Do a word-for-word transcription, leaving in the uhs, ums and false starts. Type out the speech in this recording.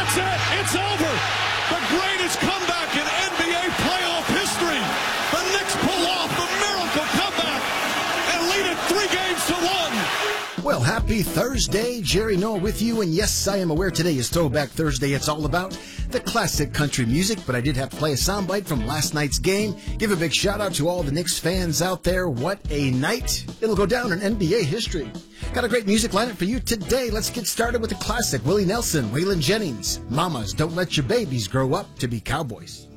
That's it. It's over. The greatest comeback in N B A playoff history. The Knicks pull off the miracle comeback and lead it three games to one. Well, happy Thursday. Jerry Noah with you. And yes, I am aware today is Throwback Thursday. It's all about the classic country music, but I did have to play a soundbite from last night's game. Give a big shout out to all the Knicks fans out there. What a night. It'll go down in N B A history. Got a great music lineup for you today. Let's get started with the classic. Willie Nelson, Waylon Jennings, Mamas, Don't Let Your Babies Grow Up to Be Cowboys.